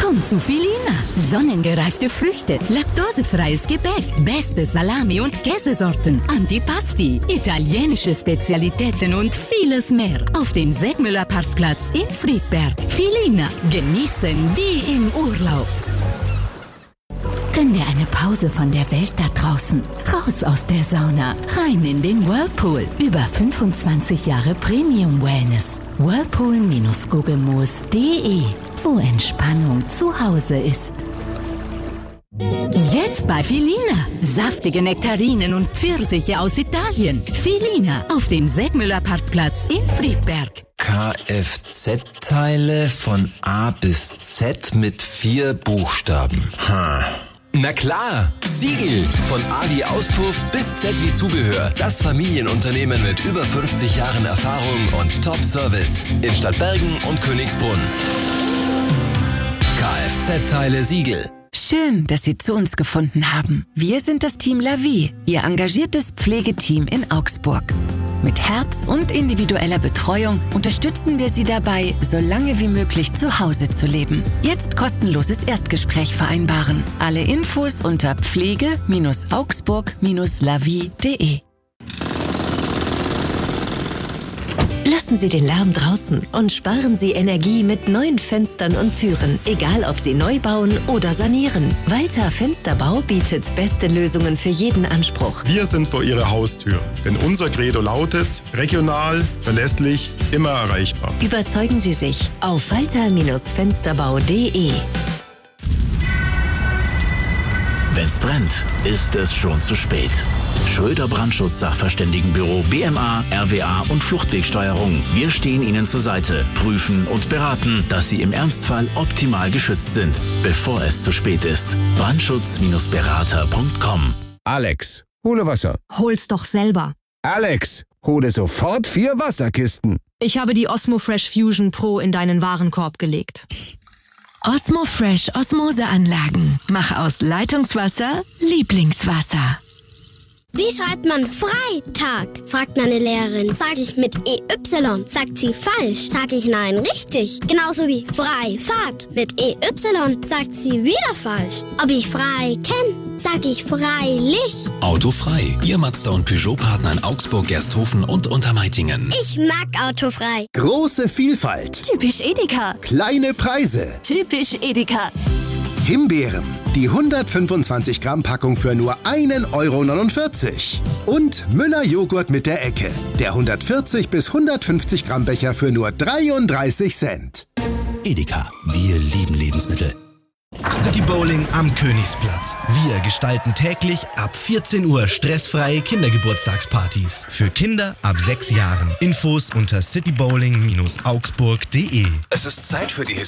Komm zu Filina. Sonnengereifte Früchte, laktosefreies Gebäck, beste Salami- und Käsesorten, Antipasti, italienische Spezialitäten und vieles mehr. Auf dem Segmüller-Parkplatz in Friedberg. Filina. Genießen wie im Urlaub. Gönn dir eine Pause von der Welt da draußen. Raus aus der Sauna. Rein in den Whirlpool. Über 25 Jahre Premium Wellness. Whirlpool-Gugelmoos.de, wo Entspannung zu Hause ist. Jetzt bei Filina. Saftige Nektarinen und Pfirsiche aus Italien. Filina auf dem Segmüller-Parkplatz in Friedberg. Kfz-Teile von A bis Z mit 4 Buchstaben. Na klar, Siegel. Von A wie Auspuff bis Z wie Zubehör. Das Familienunternehmen mit über 50 Jahren Erfahrung und Top-Service. In Stadtbergen und Königsbrunn. Kfz-Teile Siegel. Schön, dass Sie zu uns gefunden haben. Wir sind das Team La Vie, Ihr engagiertes Pflegeteam in Augsburg. Mit Herz und individueller Betreuung unterstützen wir Sie dabei, so lange wie möglich zu Hause zu leben. Jetzt kostenloses Erstgespräch vereinbaren. Alle Infos unter pflege-augsburg-lavie.de. Lassen Sie den Lärm draußen und sparen Sie Energie mit neuen Fenstern und Türen, egal ob Sie neu bauen oder sanieren. Walter Fensterbau bietet beste Lösungen für jeden Anspruch. Wir sind vor Ihrer Haustür, denn unser Credo lautet: regional, verlässlich, immer erreichbar. Überzeugen Sie sich auf walter-fensterbau.de. Wenn's brennt, ist es schon zu spät. Schröder Brandschutz-Sachverständigenbüro BMA, RWA und Fluchtwegsteuerung. Wir stehen Ihnen zur Seite, prüfen und beraten, dass Sie im Ernstfall optimal geschützt sind, bevor es zu spät ist. Brandschutz-berater.com. Alex, hole Wasser. Hol's doch selber. Alex, hole sofort 4 Wasserkisten. Ich habe die Osmo Fresh Fusion Pro in deinen Warenkorb gelegt. Osmo Fresh Osmoseanlagen. Mach aus Leitungswasser Lieblingswasser. Wie schreibt man Freitag? Fragt meine Lehrerin. Sag ich mit EY, sagt sie falsch. Sag ich nein, richtig. Genauso wie Freifahrt. Mit EY sagt sie wieder falsch. Ob ich frei kenn, sag ich freilich. Autofrei. Ihr Mazda und Peugeot-Partner in Augsburg, Gersthofen und Untermeitingen. Ich mag Autofrei. Große Vielfalt. Typisch Edeka. Kleine Preise. Typisch Edeka. Himbeeren. Die 125 Gramm Packung für nur 1,49 €. Und Müller Joghurt mit der Ecke. Der 140 bis 150 Gramm Becher für nur 33 Cent. Edeka. Wir lieben Lebensmittel. City Bowling am Königsplatz. Wir gestalten täglich ab 14 Uhr stressfreie Kindergeburtstagspartys. Für Kinder ab 6 Jahren. Infos unter citybowling-augsburg.de. Es ist Zeit für die